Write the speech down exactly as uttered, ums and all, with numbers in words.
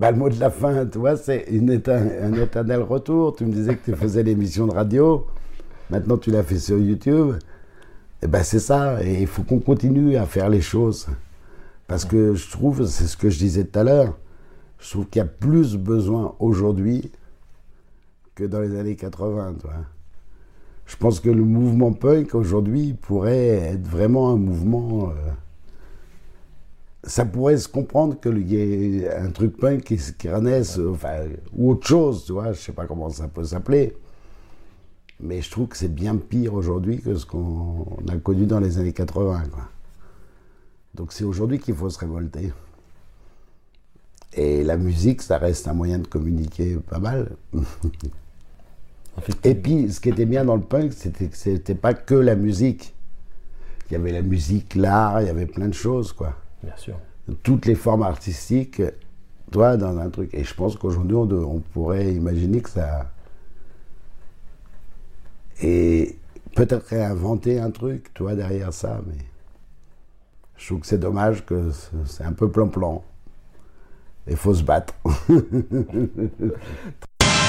Bah, le mot de la fin, tu vois, c'est une éta- un éternel retour. Tu me disais que tu faisais l'émission de radio. Maintenant, tu l'as fait sur YouTube. Et ben, c'est ça. Et il faut qu'on continue à faire les choses. Parce que je trouve, c'est ce que je disais tout à l'heure, je trouve qu'il y a plus besoin aujourd'hui que dans les années quatre-vingts, tu vois. Je pense que le mouvement punk aujourd'hui pourrait être vraiment un mouvement. Euh, ça pourrait se comprendre qu'il y ait un truc punk qui, qui renaisse, enfin, ou autre chose, tu vois. Je sais pas comment ça peut s'appeler. Mais je trouve que c'est bien pire aujourd'hui que ce qu'on a connu dans les années quatre-vingts, quoi. Donc c'est aujourd'hui qu'il faut se révolter. Et la musique, ça reste un moyen de communiquer pas mal. Et puis, ce qui était bien dans le punk, c'était que c'était pas que la musique. Il y avait la musique, l'art, il y avait plein de choses, quoi. Bien sûr. Toutes les formes artistiques, toi, dans un truc. Et je pense qu'aujourd'hui, on, on pourrait imaginer que ça... Et peut-être réinventer un truc, toi, derrière ça, mais... Je trouve que c'est dommage que c'est un peu plan-plan. Il faut se battre.